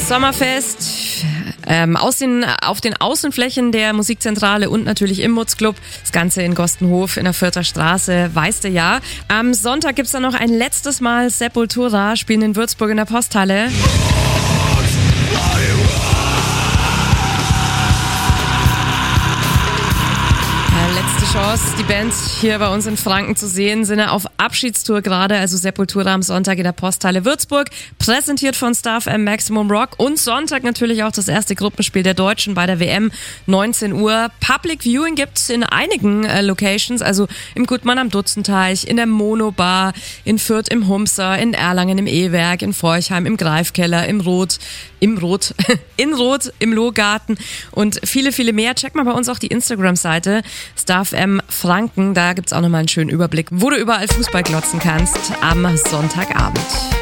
Sommerfest auf den Außenflächen der Musikzentrale und natürlich im Mutzclub. Das Ganze in Gostenhof in der Fürther Straße, weißt du ja. Am Sonntag gibt's dann noch ein letztes Mal Sepultura, spielen in Würzburg in der Posthalle. Letzte Chance, die Band hier bei uns in Franken zu sehen, sind ja auf Abschiedstour gerade, also Sepultura am Sonntag in der Posthalle Würzburg, präsentiert von Star FM Maximum Rock und Sonntag natürlich auch das erste Gruppenspiel der Deutschen bei der WM, 19 Uhr. Public Viewing gibt's in einigen Locations, also im Gutmann am Dutzenteich, in der Monobar, in Fürth im Humser, in Erlangen im E-Werk, in Forchheim im Greifkeller, in Roth, im Lohgarten und viele, viele mehr. Check mal bei uns auch die Instagram-Seite Star FM Franken, da gibt's auch nochmal einen schönen Überblick, wo du überall Fußball glotzen kannst am Sonntagabend.